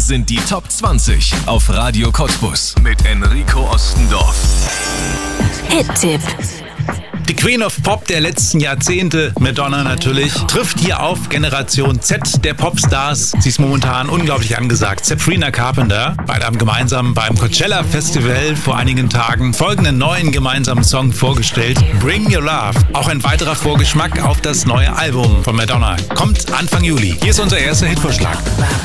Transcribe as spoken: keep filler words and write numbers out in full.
sind die Top zwanzig auf Radio Cottbus mit Enrico Ostendorf. Hit-Tipp. Die Queen of Pop der letzten Jahrzehnte, Madonna natürlich, trifft hier auf Generation Z der Popstars. Sie ist momentan unglaublich angesagt. Sabrina Carpenter. Beide haben gemeinsam beim Coachella Festival vor einigen Tagen folgenden neuen gemeinsamen Song vorgestellt. Bring Your Love. Auch ein weiterer Vorgeschmack auf das neue Album von Madonna. Kommt Anfang Juli. Hier ist unser erster Hitvorschlag.